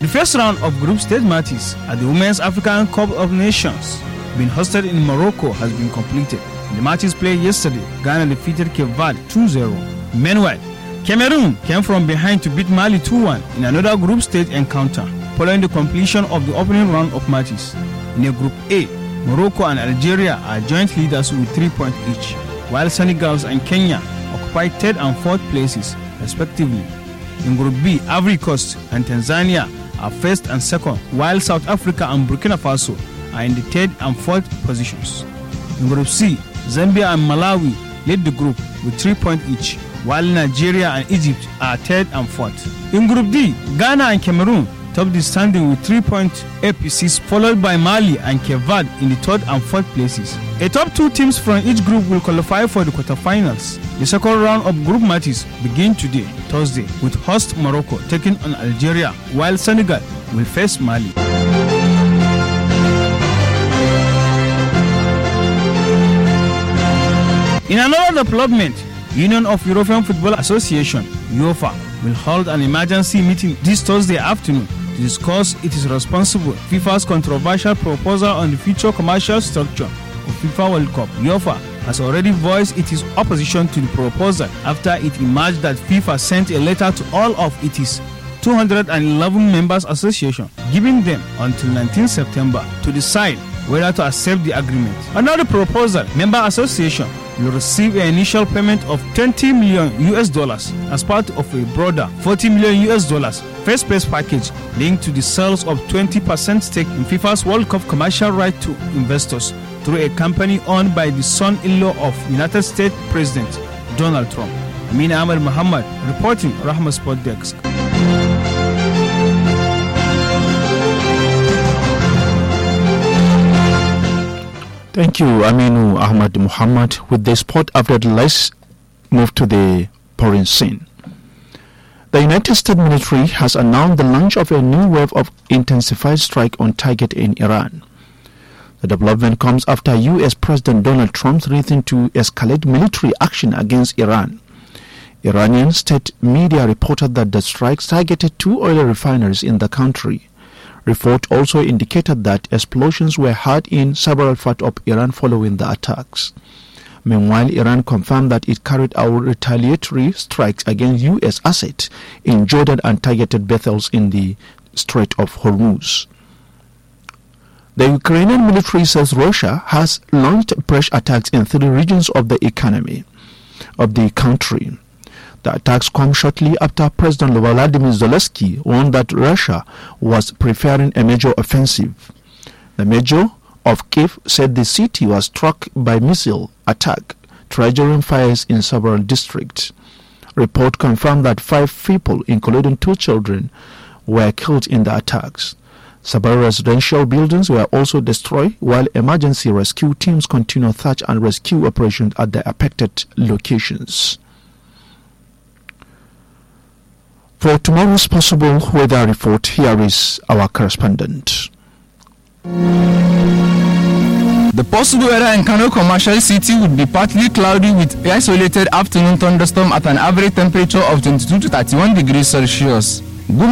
The first round of group stage matches at the Women's African Cup of Nations, being hosted in Morocco, has been completed. In the matches played yesterday, Ghana defeated Cape Verde 2-0. Meanwhile, Cameroon came from behind to beat Mali 2-1 in another group stage encounter, following the completion of the opening round of matches. In a Group A, Morocco and Algeria are joint leaders with 3 points each, while Senegal and Kenya occupy third and fourth places, respectively. In Group B, Ivory Coast and Tanzania are first and second, while South Africa and Burkina Faso are in the third and fourth positions. In Group C, Zambia and Malawi lead the group with 3 points each, while Nigeria and Egypt are third and fourth. In Group D, Ghana and Cameroon top the standing with 3 points apiece, followed by Mali and Cape Verde in the third and fourth places. A top 2 teams from each group will qualify for the quarterfinals. The second round of group matches begin today, Thursday, with host Morocco taking on Algeria, while Senegal will face Mali. In another development, Union of European Football Association, UEFA, will hold an emergency meeting this Thursday afternoon to discuss its responsible FIFA's controversial proposal on the future commercial structure of FIFA World Cup. UEFA has already voiced its opposition to the proposal after it emerged that FIFA sent a letter to all of its 211 members association, giving them until 19 September to decide whether to accept the agreement. Under the proposal, member association will receive an initial payment of $20 million as part of a broader $40 million first place package linked to the sales of 20% stake in FIFA's World Cup commercial right to investors through a company owned by the son-in-law of United States President Donald Trump. Amin Ahmed Muhammad reporting, Rahma Sport Desk. Thank you, Aminu Ahmad Muhammad. With the sport update, let's move to the foreign scene. The United States military has announced the launch of a new wave of intensified strike on target in Iran. The development comes after U.S. President Donald Trump threatened to escalate military action against Iran. Iranian state media reported that the strikes targeted 2 oil refineries in the country. Report also indicated that explosions were heard in several parts of Iran following the attacks. Meanwhile, Iran confirmed that it carried out retaliatory strikes against U.S. assets in Jordan and targeted vessels in the Strait of Hormuz. The Ukrainian military says Russia has launched fresh attacks in 3 regions of the economy of the country. The attacks come shortly after President Volodymyr Zelensky warned that Russia was preparing a major offensive. The mayor of Kiev said the city was struck by missile attack, triggering fires in several districts. Report confirmed that 5 people, including 2 children, were killed in the attacks. Several residential buildings were also destroyed, while emergency rescue teams continue search and rescue operations at the affected locations. For tomorrow's possible weather report, here is our correspondent. The possible weather in Kano Commercial City would be partly cloudy with isolated afternoon thunderstorm at an average temperature of 22 to 31 degrees Celsius.